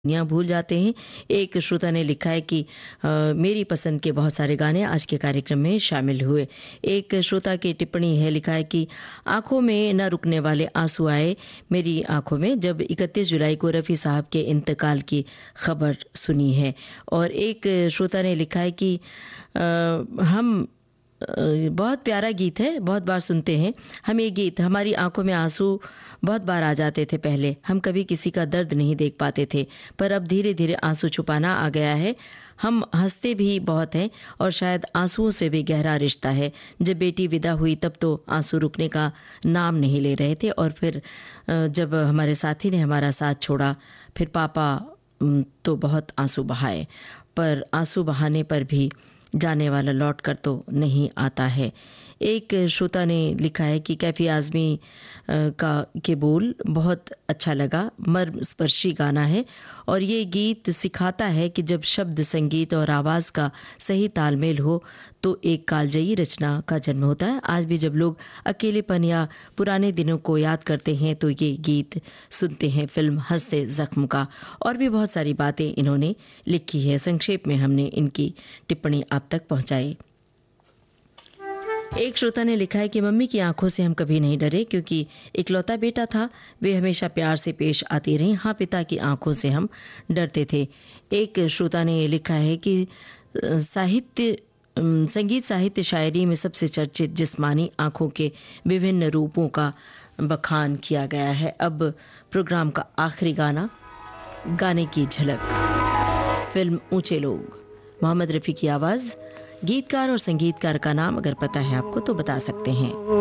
दुनिया भूल जाते हैं। एक श्रोता ने लिखा है कि मेरी पसंद के बहुत सारे गाने आज के कार्यक्रम में शामिल हुए। एक श्रोता की टिप्पणी है, लिखा है कि आंखों में न रुकने वाले आंसू आए मेरी आंखों में जब 31 जुलाई को रफ़ी साहब के इंतकाल की खबर सुनी है। और एक श्रोता ने लिखा है कि हम बहुत प्यारा गीत है, बहुत बार सुनते हैं हम ये गीत। हमारी आंखों में आंसू बहुत बार आ जाते थे। पहले हम कभी किसी का दर्द नहीं देख पाते थे, पर अब धीरे धीरे आंसू छुपाना आ गया है। हम हंसते भी बहुत हैं और शायद आंसुओं से भी गहरा रिश्ता है। जब बेटी विदा हुई तब तो आंसू रुकने का नाम नहीं ले रहे थे, और फिर जब हमारे साथी ने हमारा साथ छोड़ा, फिर पापा तो बहुत आंसू बहाए, पर आंसू बहाने पर भी जाने वाला लौट कर तो नहीं आता है। एक श्रोता ने लिखा है कि कैफी आज़मी के बोल बहुत अच्छा लगा, मर्म स्पर्शी गाना है और ये गीत सिखाता है कि जब शब्द, संगीत और आवाज़ का सही तालमेल हो तो एक कालजयी रचना का जन्म होता है। आज भी जब लोग अकेलेपन या पुराने दिनों को याद करते हैं तो ये गीत सुनते हैं। फिल्म हंसते ज़ख्म का। और भी बहुत सारी बातें इन्होंने लिखी है। संक्षेप में हमने इनकी टिप्पणी आप तक पहुँचाई। एक श्रोता ने लिखा है कि मम्मी की आंखों से हम कभी नहीं डरे क्योंकि इकलौता बेटा था, वे हमेशा प्यार से पेश आती रहीं। हाँ, पिता की आंखों से हम डरते थे। एक श्रोता ने लिखा है कि संगीत, साहित्य, शायरी में सबसे चर्चित जिस्मानी आंखों के विभिन्न रूपों का बखान किया गया है। अब प्रोग्राम का आखिरी गाना, गाने की झलक, फिल्म ऊंचे लोग, मोहम्मद रफ़ी की आवाज़। गीतकार और संगीतकार का नाम अगर पता है आपको तो बता सकते हैं।